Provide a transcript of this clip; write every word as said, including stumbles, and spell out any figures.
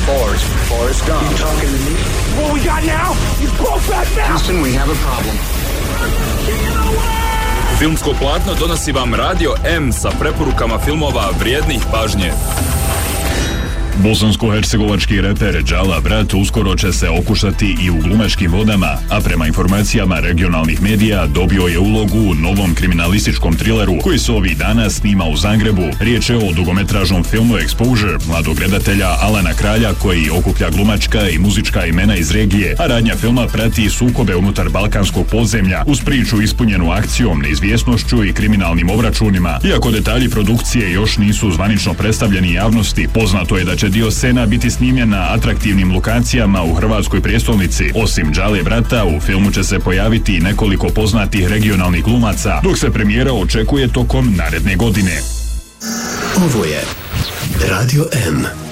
Forrest. Forrest Gump. You talking to me? What we got now? You broke back now! Houston, we have a problem. Filmsko platno donosi vam Radio M sa preporukama filmova vrijednih pažnje. Bosansko-hercegovački reper Džala Brat uskoro će se okušati i u glumačkim vodama, a prema informacijama regionalnih medija dobio je ulogu u novom kriminalističkom trileru koji se ovih dana snima u Zagrebu. Riječ je o dugometražnom filmu Exposure mladog redatelja Alana Kralja koji okuplja glumačka i muzička imena iz regije, a radnja filma prati sukobe unutar balkanskog podzemlja uz priču ispunjenu akcijom, neizvjesnošću i kriminalnim obračunima. Iako detalji produkcije još nisu zvanično predstavljeni javnosti, poznato je da će dio scena biti snimljen na atraktivnim lokacijama u hrvatskoj prijestolnici. Osim Džale Brata, u filmu će se pojaviti nekoliko poznatih regionalnih glumaca, dok se premijera očekuje tokom naredne godine. Ovo je Radio M.